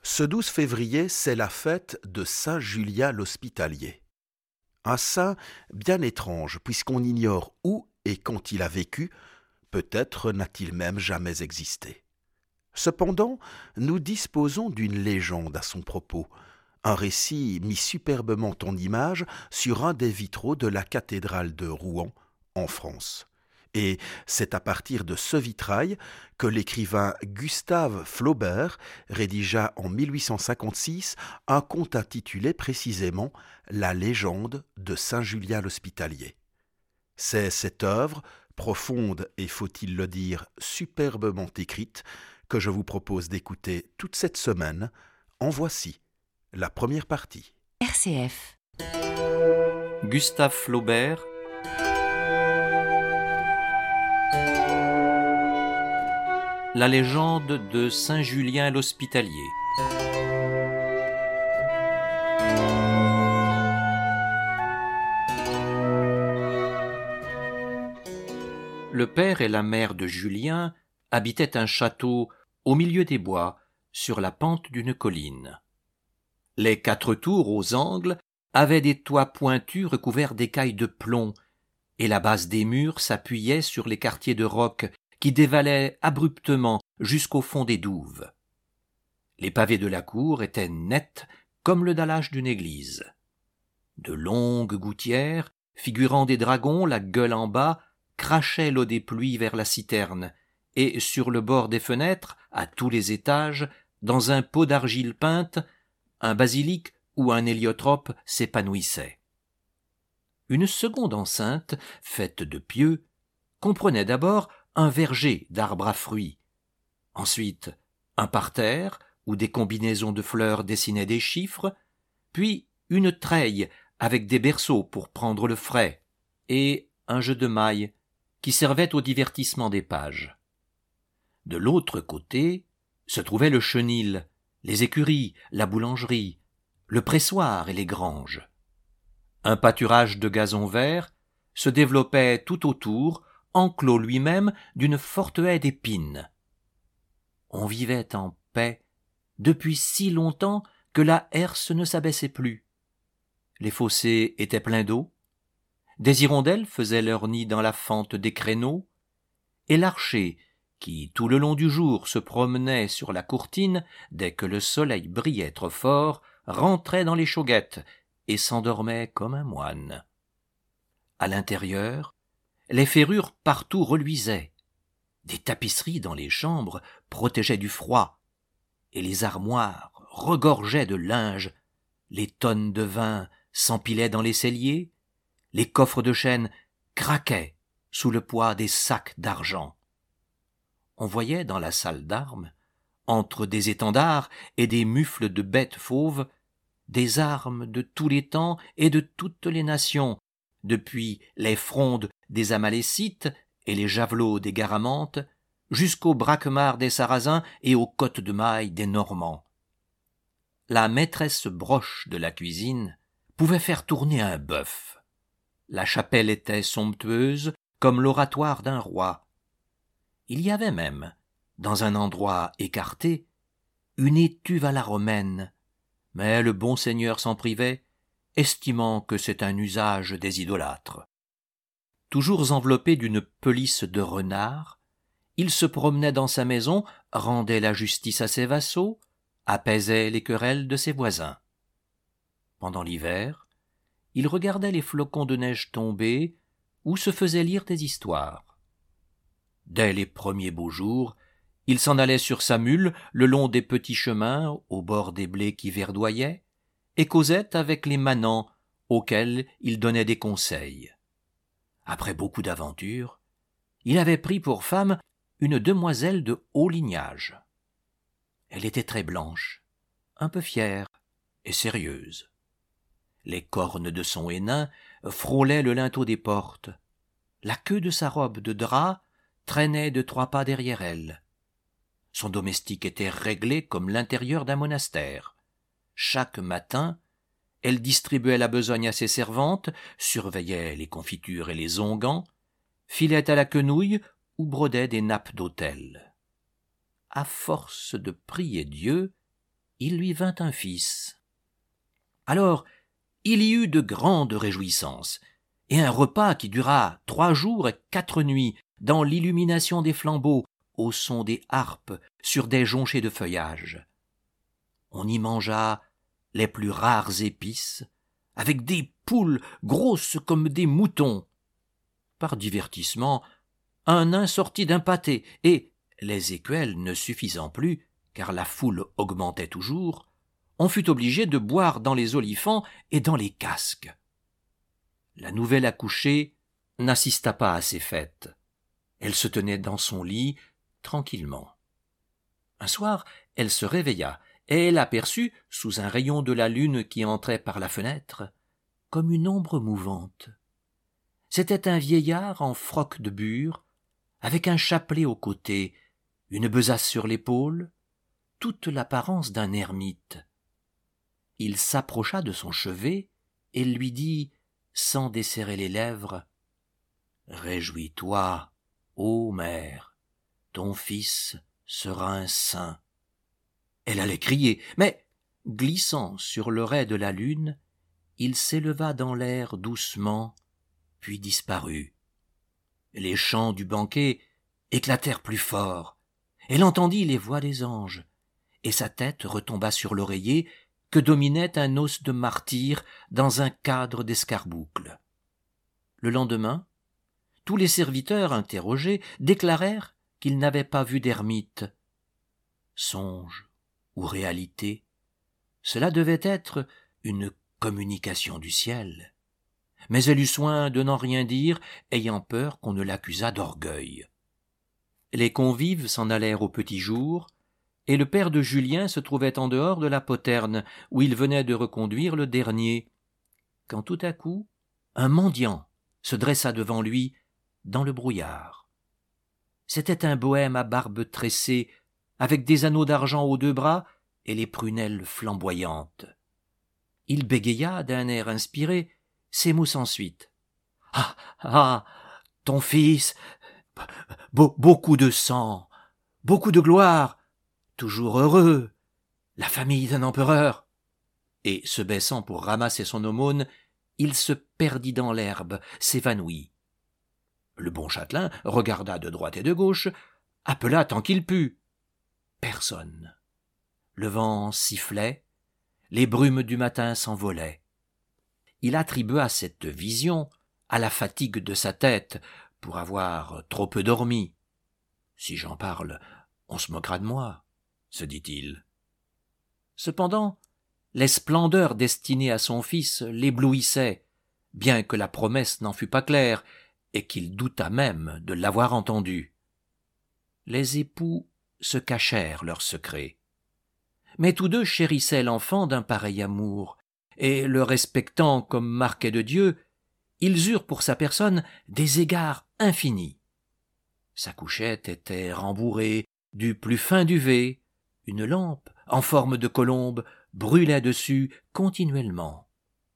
Ce 12 février, c'est la fête de Saint Julien l'Hospitalier. Un saint bien étrange, puisqu'on ignore où et quand il a vécu, peut-être n'a-t-il même jamais existé. Cependant, nous disposons d'une légende à son propos, un récit mis superbement en image sur un des vitraux de la cathédrale de Rouen, en France. Et c'est à partir de ce vitrail que l'écrivain Gustave Flaubert rédigea en 1856 un conte intitulé précisément La légende de Saint Julien l'Hospitalier. C'est cette œuvre, profonde et, faut-il le dire, superbement écrite, que je vous propose d'écouter toute cette semaine. En voici la première partie. RCF. Gustave Flaubert. La légende de Saint Julien l'Hospitalier. Le père et la mère de Julien habitaient un château au milieu des bois, sur la pente d'une colline. Les 4 tours aux angles avaient des toits pointus recouverts d'écailles de plomb, et la base des murs s'appuyait sur les quartiers de roc qui dévalaient abruptement jusqu'au fond des douves. Les pavés de la cour étaient nets comme le dallage d'une église. De longues gouttières, figurant des dragons, la gueule en bas, crachaient l'eau des pluies vers la citerne, et sur le bord des fenêtres, à tous les étages, dans un pot d'argile peinte, un basilic ou un héliotrope s'épanouissait. Une seconde enceinte, faite de pieux, comprenait d'abord un verger d'arbres à fruits, ensuite un parterre où des combinaisons de fleurs dessinaient des chiffres, puis une treille avec des berceaux pour prendre le frais, et un jeu de mailles qui servait au divertissement des pages. De l'autre côté se trouvait le chenil, les écuries, la boulangerie, le pressoir et les granges. Un pâturage de gazon vert se développait tout autour, enclos lui-même d'une forte haie d'épines. On vivait en paix depuis si longtemps que la herse ne s'abaissait plus. Les fossés étaient pleins d'eau, des hirondelles faisaient leur nid dans la fente des créneaux, et l'archer, qui tout le long du jour se promenait sur la courtine, dès que le soleil brillait trop fort, rentrait dans les chauguettes et s'endormait comme un moine. À l'intérieur, les ferrures partout reluisaient, des tapisseries dans les chambres protégeaient du froid, et les armoires regorgeaient de linge, les tonnes de vin s'empilaient dans les celliers, les coffres de chêne craquaient sous le poids des sacs d'argent. On voyait dans la salle d'armes, entre des étendards et des mufles de bêtes fauves, des armes de tous les temps et de toutes les nations, depuis les frondes des Amalécites et les javelots des Garamantes, jusqu'aux braquemars des Sarrasins et aux cottes de mailles des Normands. La maîtresse broche de la cuisine pouvait faire tourner un bœuf. La chapelle était somptueuse comme l'oratoire d'un roi. Il y avait même, dans un endroit écarté, une étuve à la romaine, mais le bon seigneur s'en privait, estimant que c'est un usage des idolâtres. Toujours enveloppé d'une pelisse de renard, il se promenait dans sa maison, rendait la justice à ses vassaux, apaisait les querelles de ses voisins. Pendant l'hiver, il regardait les flocons de neige tomber ou se faisait lire des histoires. Dès les premiers beaux jours, il s'en allait sur sa mule le long des petits chemins au bord des blés qui verdoyaient et causait avec les manants auxquels il donnait des conseils. Après beaucoup d'aventures, il avait pris pour femme une demoiselle de haut lignage. Elle était très blanche, un peu fière et sérieuse. Les cornes de son hénin frôlaient le linteau des portes. La queue de sa robe de drap traînait de 3 pas derrière elle. Son domestique était réglé comme l'intérieur d'un monastère. Chaque matin, elle distribuait la besogne à ses servantes, surveillait les confitures et les onguents, filait à la quenouille ou brodait des nappes d'autel. À force de prier Dieu, il lui vint un fils. Alors il y eut de grandes réjouissances, et un repas qui dura 3 jours et 4 nuits, dans l'illumination des flambeaux, au son des harpes, sur des jonchés de feuillage. On y mangea les plus rares épices, avec des poules grosses comme des moutons. Par divertissement, un nain sortit d'un pâté, et, les écuelles ne suffisant plus, car la foule augmentait toujours, on fut obligé de boire dans les olifants et dans les casques. La nouvelle accouchée n'assista pas à ces fêtes. Elle se tenait dans son lit, tranquillement. Un soir, elle se réveilla, et elle aperçut, sous un rayon de la lune qui entrait par la fenêtre, comme une ombre mouvante. C'était un vieillard en froc de bure, avec un chapelet au côté, une besace sur l'épaule, toute l'apparence d'un ermite. Il s'approcha de son chevet et lui dit, sans desserrer les lèvres, « Réjouis-toi, ô mère, ton fils sera un saint. » Elle allait crier, mais, glissant sur le rais de la lune, il s'éleva dans l'air doucement, puis disparut. Les chants du banquet éclatèrent plus fort. Elle entendit les voix des anges, et sa tête retomba sur l'oreiller que dominait un os de martyr dans un cadre d'escarboucles. Le lendemain, tous les serviteurs interrogés déclarèrent qu'ils n'avaient pas vu d'ermite. Songe ou réalité, cela devait être une communication du ciel. Mais elle eut soin de n'en rien dire, ayant peur qu'on ne l'accusât d'orgueil. Les convives s'en allèrent au petit jour, et le père de Julien se trouvait en dehors de la poterne, où il venait de reconduire le dernier, quand tout à coup, un mendiant se dressa devant lui dans le brouillard. C'était un bohème à barbe tressée, avec des anneaux d'argent aux 2 bras et les prunelles flamboyantes. Il bégaya d'un air inspiré ces mots sans suite. « Ah, ah, ton fils, beaucoup de sang, beaucoup de gloire, toujours heureux, la famille d'un empereur. » Et, se baissant pour ramasser son aumône, il se perdit dans l'herbe, s'évanouit. Le bon châtelain regarda de droite et de gauche, appela tant qu'il put. Personne. Le vent sifflait, les brumes du matin s'envolaient. Il attribua cette vision à la fatigue de sa tête, pour avoir trop peu dormi. « Si j'en parle, on se moquera de moi, » se dit-il. Cependant, les splendeurs destinées à son fils l'éblouissaient, bien que la promesse n'en fût pas claire, et qu'il doutât même de l'avoir entendue. Les époux se cachèrent leurs secrets. Mais tous deux chérissaient l'enfant d'un pareil amour, et, le respectant comme marquet de Dieu, ils eurent pour sa personne des égards infinis. Sa couchette était rembourrée du plus fin duvet, une lampe, en forme de colombe, brûlait dessus continuellement.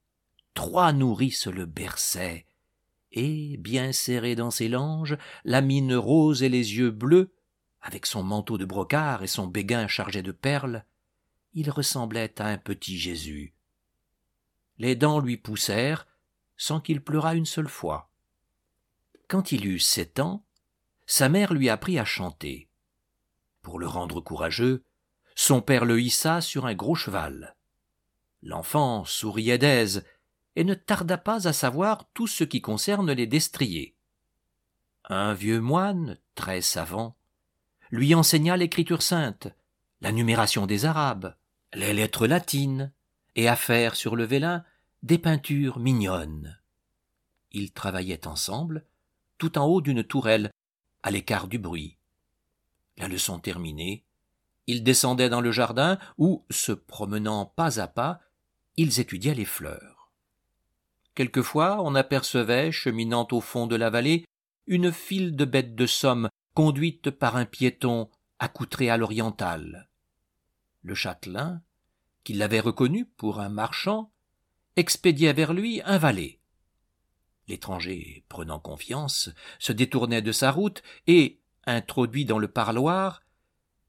3 nourrices le berçaient, et, bien serré dans ses langes, la mine rose et les yeux bleus, avec son manteau de brocart et son béguin chargé de perles, il ressemblait à un petit Jésus. Les dents lui poussèrent, sans qu'il pleurât une seule fois. Quand il eut 7 ans, sa mère lui apprit à chanter. Pour le rendre courageux, son père le hissa sur un gros cheval. L'enfant souriait d'aise et ne tarda pas à savoir tout ce qui concerne les destriers. Un vieux moine, très savant, lui enseigna l'écriture sainte, la numération des Arabes, les lettres latines, et à faire sur le vélin des peintures mignonnes. Ils travaillaient ensemble, tout en haut d'une tourelle, à l'écart du bruit. La leçon terminée, ils descendaient dans le jardin où, se promenant pas à pas, ils étudiaient les fleurs. Quelquefois, on apercevait, cheminant au fond de la vallée, une file de bêtes de somme conduite par un piéton accoutré à l'orientale. Le châtelain, qui l'avait reconnu pour un marchand, expédiait vers lui un valet. L'étranger, prenant confiance, se détournait de sa route et, introduit dans le parloir,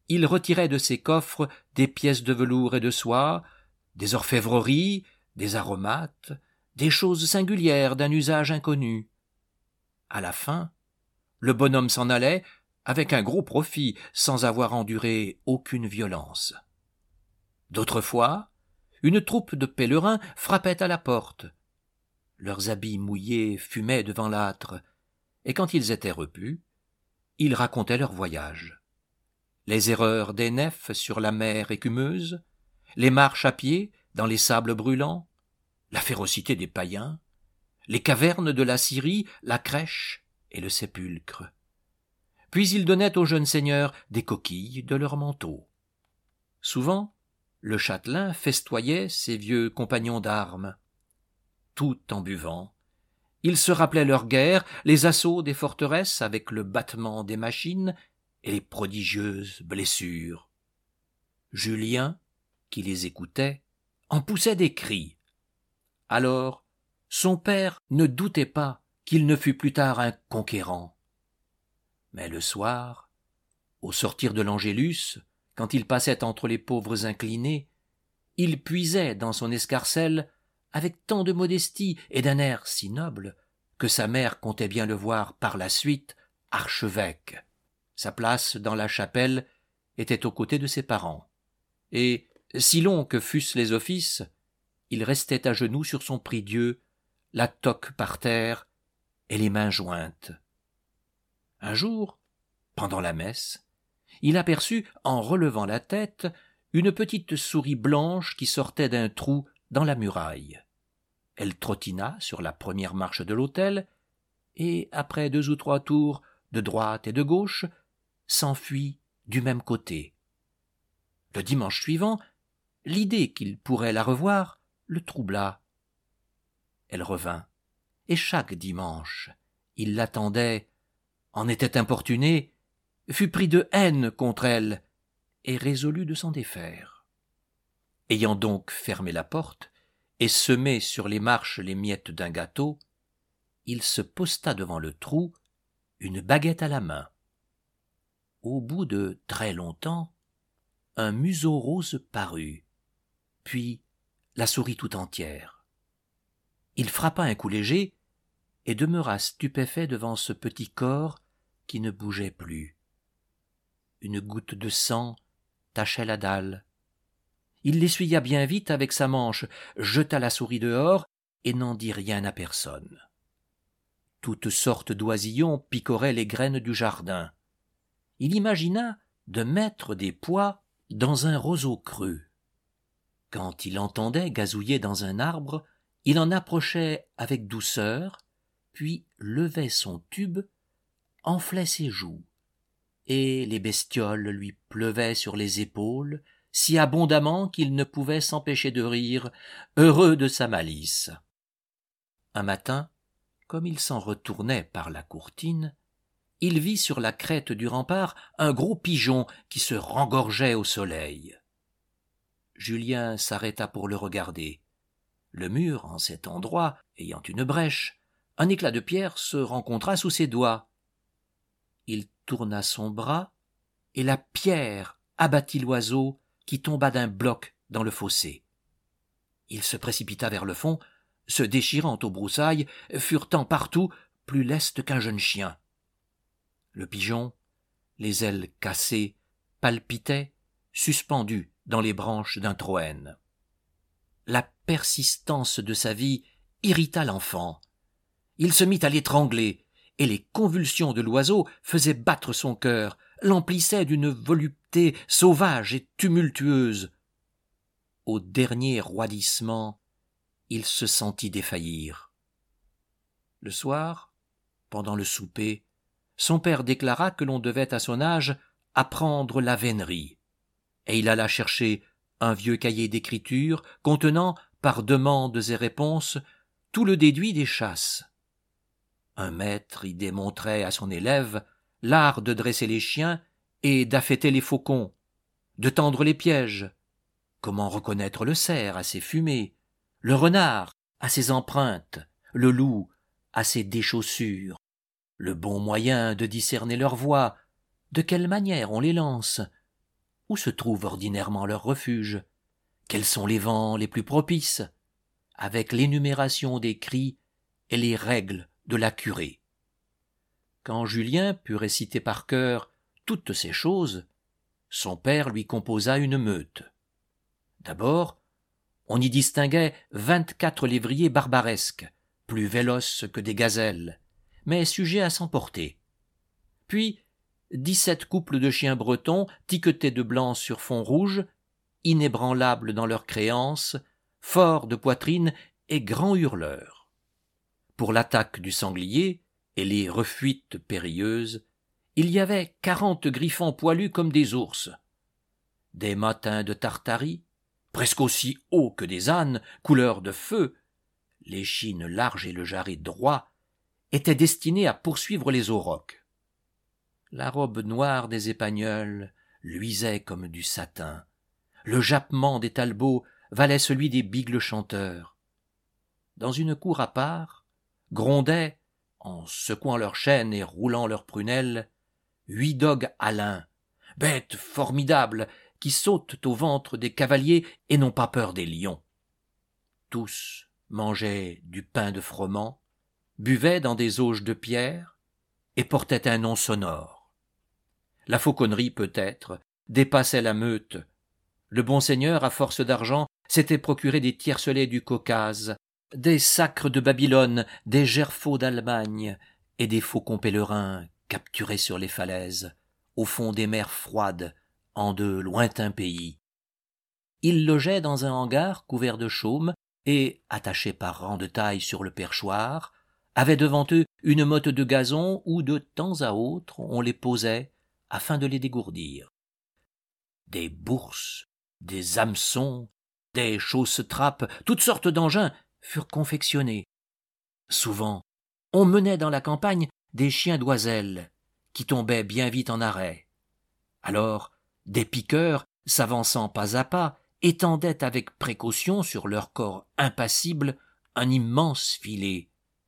il retirait de ses coffres des pièces de velours et de soie, des orfèvreries, des aromates, des choses singulières d'un usage inconnu. À la fin, le bonhomme s'en allait avec un gros profit, sans avoir enduré aucune violence. D'autres fois, une troupe de pèlerins frappait à la porte. Leurs habits mouillés fumaient devant l'âtre, et quand ils étaient repus, ils racontaient leur voyage. Les erreurs des nefs sur la mer écumeuse, les marches à pied dans les sables brûlants, la férocité des païens, les cavernes de la Syrie, la crèche et le sépulcre. Puis ils donnaient aux jeunes seigneurs des coquilles de leurs manteaux. Souvent, le châtelain festoyait ses vieux compagnons d'armes. Tout en buvant, ils se rappelaient leurs guerres, les assauts des forteresses avec le battement des machines et les prodigieuses blessures. Julien, qui les écoutait, en poussait des cris. Alors, son père ne doutait pas qu'il ne fût plus tard un conquérant. Mais le soir, au sortir de l'Angélus, quand il passait entre les pauvres inclinés, il puisait dans son escarcelle avec tant de modestie et d'un air si noble que sa mère comptait bien le voir par la suite archevêque. Sa place dans la chapelle était aux côtés de ses parents, et, si longs que fussent les offices, il restait à genoux sur son prie-dieu, la toque par terre et les mains jointes. Un jour, pendant la messe, il aperçut, en relevant la tête, une petite souris blanche qui sortait d'un trou dans la muraille. Elle trottina sur la première marche de l'autel, et, après 2 ou 3 tours de droite et de gauche, s'enfuit du même côté. Le dimanche suivant, l'idée qu'il pourrait la revoir le troubla. Elle revint, et chaque dimanche, il l'attendait, en était importuné, fut pris de haine contre elle, et résolut de s'en défaire. Ayant donc fermé la porte, et semé sur les marches les miettes d'un gâteau, il se posta devant le trou, une baguette à la main. Au bout de très longtemps, un museau rose parut, puis la souris tout entière. Il frappa un coup léger et demeura stupéfait devant ce petit corps qui ne bougeait plus. Une goutte de sang tachait la dalle. Il l'essuya bien vite avec sa manche, jeta la souris dehors et n'en dit rien à personne. Toutes sortes d'oisillons picoraient les graines du jardin. Il imagina de mettre des pois dans un roseau creux. Quand il entendait gazouiller dans un arbre, il en approchait avec douceur, puis levait son tube, enflait ses joues, et les bestioles lui pleuvaient sur les épaules si abondamment qu'il ne pouvait s'empêcher de rire, heureux de sa malice. Un matin, comme il s'en retournait par la courtine, il vit sur la crête du rempart un gros pigeon qui se rengorgeait au soleil. Julien s'arrêta pour le regarder. Le mur, en cet endroit, ayant une brèche, un éclat de pierre se rencontra sous ses doigts. Il tourna son bras, et la pierre abattit l'oiseau qui tomba d'un bloc dans le fossé. Il se précipita vers le fond, se déchirant aux broussailles, furetant partout, plus leste qu'un jeune chien. Le pigeon, les ailes cassées, palpitait, suspendu dans les branches d'un troène. La persistance de sa vie irrita l'enfant. Il se mit à l'étrangler, et les convulsions de l'oiseau faisaient battre son cœur, l'emplissaient d'une volupté sauvage et tumultueuse. Au dernier roidissement, il se sentit défaillir. Le soir, pendant le souper, son père déclara que l'on devait à son âge apprendre la vénerie, et il alla chercher un vieux cahier d'écriture contenant, par demandes et réponses, tout le déduit des chasses. Un maître y démontrait à son élève l'art de dresser les chiens et d'affêter les faucons, de tendre les pièges, comment reconnaître le cerf à ses fumées, le renard à ses empreintes, le loup à ses déchaussures, le bon moyen de discerner leur voix, de quelle manière on les lance, Où se trouve ordinairement leur refuge? Quels sont les vents les plus propices? Avec l'énumération des cris et les règles de la curée. Quand Julien put réciter par cœur toutes ces choses, son père lui composa une meute. D'abord, on y distinguait 24 lévriers barbaresques, plus véloces que des gazelles, mais sujets à s'emporter. Puis 17 couples de chiens bretons tiquetés de blanc sur fond rouge, inébranlables dans leurs créances, forts de poitrine et grands hurleurs. Pour l'attaque du sanglier et les refuites périlleuses, il y avait 40 griffons poilus comme des ours. Des mâtins de Tartarie, presque aussi hauts que des ânes, couleur de feu, l'échine large et le jarret droit, étaient destinés à poursuivre les aurochs. La robe noire des épagnols luisait comme du satin. Le jappement des talbots valait celui des bigles chanteurs. Dans une cour à part, grondaient, en secouant leurs chaînes et roulant leurs prunelles, 8 dogues alins, bêtes formidables qui sautent au ventre des cavaliers et n'ont pas peur des lions. Tous mangeaient du pain de froment, buvaient dans des auges de pierre et portaient un nom sonore. La fauconnerie, peut-être, dépassait la meute. Le bon seigneur, à force d'argent, s'était procuré des tiercelets du Caucase, des sacres de Babylone, des gerfauds d'Allemagne et des faucons pèlerins capturés sur les falaises, au fond des mers froides, en de lointains pays. Il logeait dans un hangar couvert de chaume et, attachés par rang de taille sur le perchoir, avaient devant eux une motte de gazon où de temps à autre on les posait afin de les dégourdir. Des bourses, des hameçons, des chausses-trappes, toutes sortes d'engins furent confectionnés. Souvent, on menait dans la campagne des chiens d'oiselle qui tombaient bien vite en arrêt. Alors, des piqueurs, s'avançant pas à pas, étendaient avec précaution sur leur corps impassible un immense filet.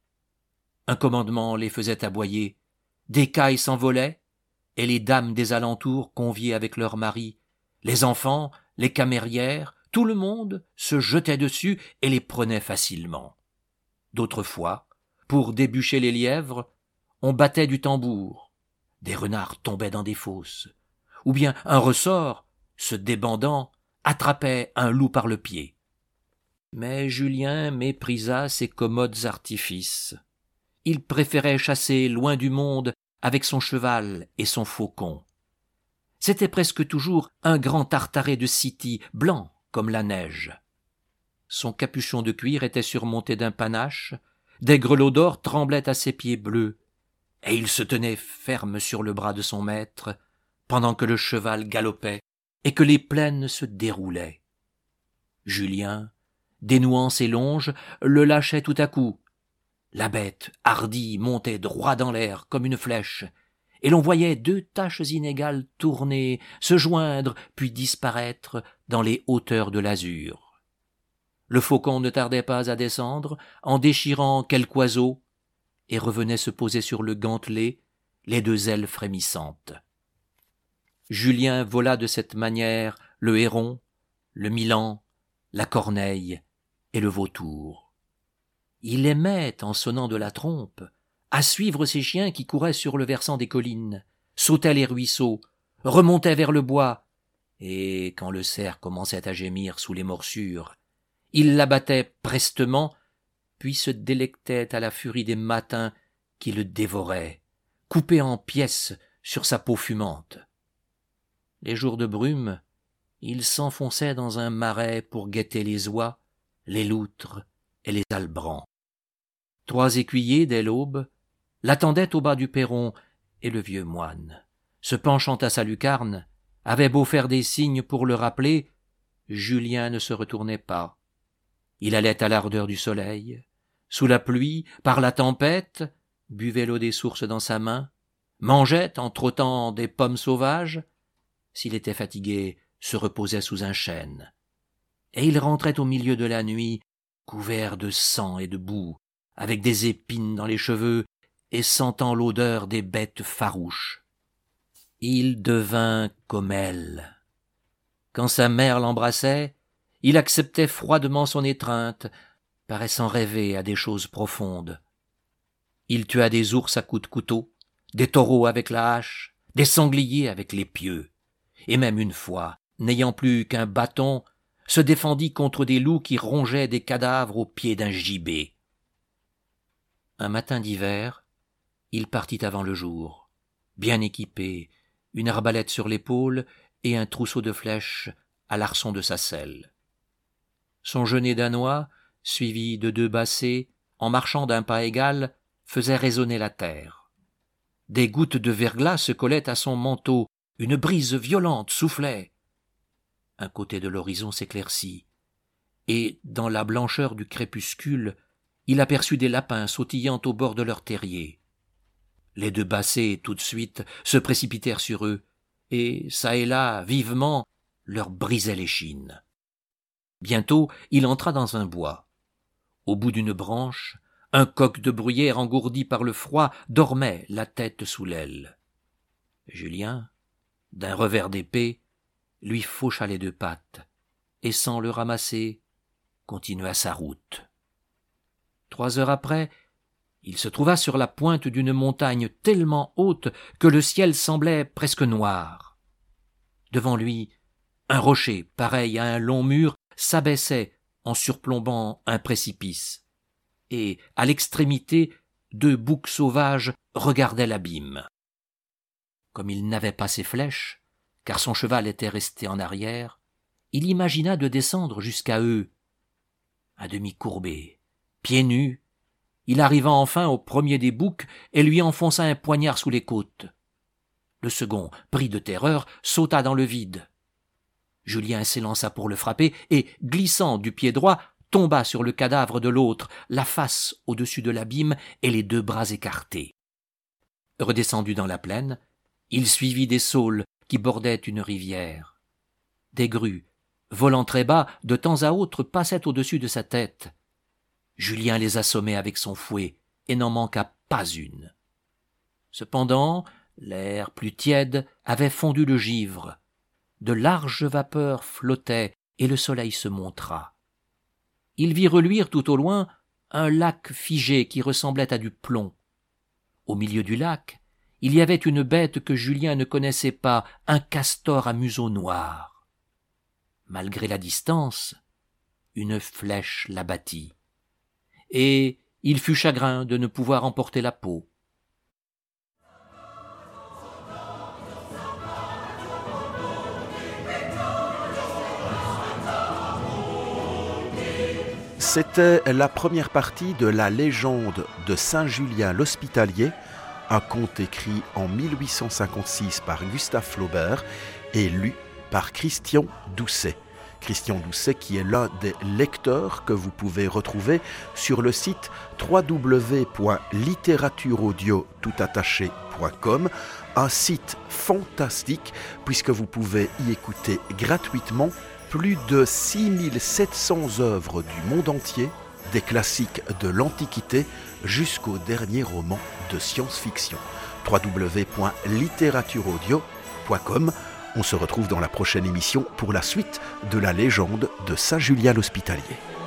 Un commandement les faisait aboyer, des cailles s'envolaient, et les dames des alentours conviées avec leurs maris, les enfants, les camérières, tout le monde se jetait dessus et les prenait facilement. D'autres fois, pour débûcher les lièvres, on battait du tambour, des renards tombaient dans des fosses, ou bien un ressort, se débandant, attrapait un loup par le pied. Mais Julien méprisa ces commodes artifices. Il préférait chasser loin du monde avec son cheval et son faucon. C'était presque toujours un grand tartaret de City, blanc comme la neige. Son capuchon de cuir était surmonté d'un panache, des grelots d'or tremblaient à ses pieds bleus, et il se tenait ferme sur le bras de son maître, pendant que le cheval galopait et que les plaines se déroulaient. Julien, dénouant ses longes, le lâchait tout à coup. La bête, hardie, montait droit dans l'air comme une flèche, et l'on voyait 2 taches inégales tourner, se joindre, puis disparaître dans les hauteurs de l'azur. Le faucon ne tardait pas à descendre, en déchirant quelque oiseau, et revenait se poser sur le gantelet, les 2 ailes frémissantes. Julien vola de cette manière le héron, le milan, la corneille et le vautour. Il aimait, en sonnant de la trompe, à suivre ces chiens qui couraient sur le versant des collines, sautaient les ruisseaux, remontaient vers le bois, et, quand le cerf commençait à gémir sous les morsures, il l'abattait prestement, puis se délectait à la furie des mâtins qui le dévoraient, coupés en pièces sur sa peau fumante. Les jours de brume, il s'enfonçait dans un marais pour guetter les oies, les loutres et les albrans. 3 écuyers, dès l'aube, l'attendaient au bas du perron, et le vieux moine, se penchant à sa lucarne, avait beau faire des signes pour le rappeler, Julien ne se retournait pas. Il allait à l'ardeur du soleil, sous la pluie, par la tempête, buvait l'eau des sources dans sa main, mangeait en trottant des pommes sauvages, s'il était fatigué, se reposait sous un chêne. Et il rentrait au milieu de la nuit, couvert de sang et de boue, avec des épines dans les cheveux et sentant l'odeur des bêtes farouches. Il devint comme elles, Quand sa mère l'embrassait, il acceptait froidement son étreinte, paraissant rêver à des choses profondes. Il tua des ours à coups de couteau, des taureaux avec la hache, des sangliers avec les pieux, et même une fois, n'ayant plus qu'un bâton, se défendit contre des loups qui rongeaient des cadavres au pied d'un gibet. Un matin d'hiver, il partit avant le jour, bien équipé, une arbalète sur l'épaule et un trousseau de flèches à l'arçon de sa selle. Son genêt danois, suivi de 2 bassets, en marchant d'un pas égal, faisait résonner la terre. Des gouttes de verglas se collaient à son manteau, une brise violente soufflait. Un côté de l'horizon s'éclaircit, et, dans la blancheur du crépuscule, il aperçut des lapins sautillant au bord de leur terrier. Les 2 bassets, tout de suite, se précipitèrent sur eux, et, çà et là, vivement, leur brisaient l'échine. Bientôt, il entra dans un bois. Au bout d'une branche, un coq de bruyère engourdi par le froid dormait, la tête sous l'aile. Julien, d'un revers d'épée, lui faucha les 2 pattes, et sans le ramasser, continua sa route. 3 heures après, il se trouva sur la pointe d'une montagne tellement haute que le ciel semblait presque noir. Devant lui, un rocher, pareil à un long mur, s'abaissait en surplombant un précipice, et, à l'extrémité, 2 boucs sauvages regardaient l'abîme. Comme il n'avait pas ses flèches, car son cheval était resté en arrière, il imagina de descendre jusqu'à eux. À demi courbé, pieds nus, il arriva enfin au premier des boucs et lui enfonça un poignard sous les côtes. Le second, pris de terreur, sauta dans le vide. Julien s'élança pour le frapper et, glissant du pied droit, tomba sur le cadavre de l'autre, la face au-dessus de l'abîme et les 2 bras écartés. Redescendu dans la plaine, il suivit des saules qui bordaient une rivière. Des grues, volant très bas, de temps à autre passaient au-dessus de sa tête. Julien les assommait avec son fouet et n'en manqua pas une. Cependant, l'air plus tiède avait fondu le givre. De larges vapeurs flottaient et le soleil se montra. Il vit reluire tout au loin un lac figé qui ressemblait à du plomb. Au milieu du lac, il y avait une bête que Julien ne connaissait pas, un castor à museau noir. Malgré la distance, une flèche l'abattit, et il fut chagrin de ne pouvoir emporter la peau. C'était la première partie de la légende de Saint Julien l'Hospitalier, un conte écrit en 1856 par Gustave Flaubert et lu par Christian Doucet. Christian Doucet qui est l'un des lecteurs que vous pouvez retrouver sur le site www.literatureaudio.com, un site fantastique puisque vous pouvez y écouter gratuitement plus de 6700 œuvres du monde entier, des classiques de l'Antiquité jusqu'au dernier roman de science-fiction. www.literatureaudio.com. On se retrouve dans la prochaine émission pour la suite de la légende de Saint Julien l'Hospitalier.